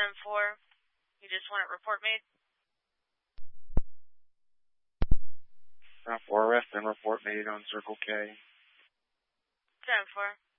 10-4. You just want a report made? 10-4, arrest and report made on Circle K. 10-4.